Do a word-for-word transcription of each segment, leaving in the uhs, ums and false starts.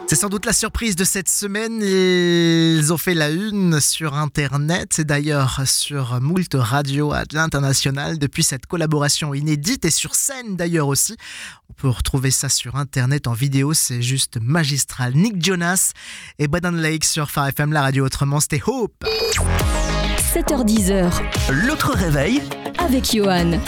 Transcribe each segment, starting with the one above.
C'est sans doute la surprise de cette semaine. Ils ont fait la une sur Internet et d'ailleurs sur moult radios à l'international depuis cette collaboration inédite et sur scène d'ailleurs aussi. On peut retrouver ça sur Internet en vidéo, c'est juste magistral. Nick Jonas et Braden Lake sur Phare F M, la radio autrement, c'était Hope. sept heures dix, l'autre réveil avec Johan.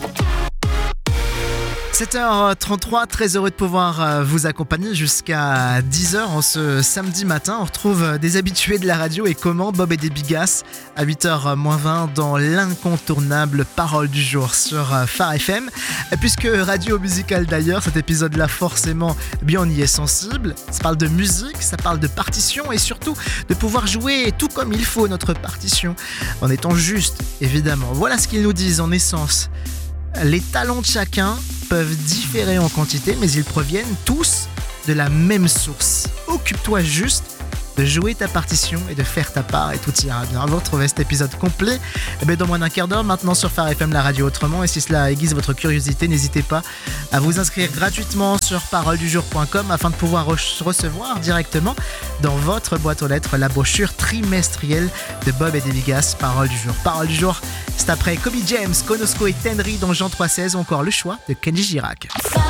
sept heures trente-trois, très heureux de pouvoir vous accompagner jusqu'à dix heures en ce samedi matin. On retrouve des habitués de la radio et comment Bob et des Bigas à huit heures moins vingt dans l'incontournable Parole du jour sur Phare F M. Et puisque radio musicale d'ailleurs, cet épisode-là forcément, eh bien on y est sensible. Ça parle de musique, ça parle de partition et surtout de pouvoir jouer tout comme il faut notre partition en étant juste, évidemment. Voilà ce qu'ils nous disent en essence. Les talents de chacun peuvent différer en quantité, mais ils proviennent tous de la même source. Occupe-toi juste de jouer ta partition et de faire ta part et tout ira bien. Vous retrouvez cet épisode complet eh bien, dans moins d'un quart d'heure maintenant sur Phare F M, la radio autrement. Et si cela aiguise votre curiosité, n'hésitez pas à vous inscrire gratuitement sur parole du jour point com afin de pouvoir re- recevoir directement dans votre boîte aux lettres la brochure trimestrielle de Bob et des Bigas, Parole du jour. Parole du jour, c'est après Kobe James, Konosko et Tenry dans Jean trois seize ou encore le choix de Kenji Girac.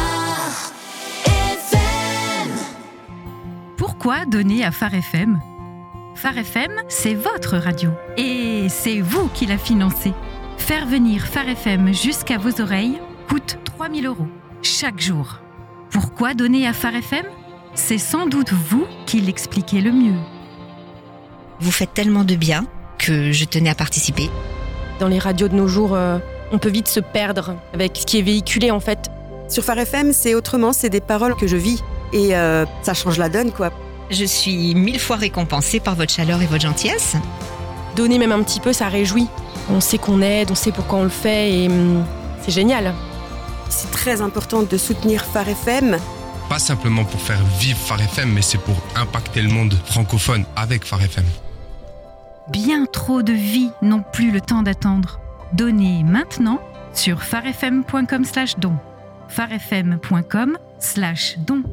Pourquoi donner à Phare F M ? Phare F M, c'est votre radio. Et c'est vous qui la financez. Faire venir Phare F M jusqu'à vos oreilles coûte trois mille euros chaque jour. Pourquoi donner à Phare F M ? C'est sans doute vous qui l'expliquez le mieux. Vous faites tellement de bien que je tenais à participer. Dans les radios de nos jours, euh, on peut vite se perdre avec ce qui est véhiculé en fait. Sur Phare F M, c'est autrement, c'est des paroles que je vis. Et euh, ça change la donne, quoi. Je suis mille fois récompensée par votre chaleur et votre gentillesse. Donner même un petit peu, ça réjouit. On sait qu'on aide, on sait pourquoi on le fait et hum, c'est génial. C'est très important de soutenir Phare F M. Pas simplement pour faire vivre Phare F M, mais c'est pour impacter le monde francophone avec Phare F M. Bien trop de vies n'ont plus le temps d'attendre. Donnez maintenant sur pharefm point com slash don. pharefm point com slash don.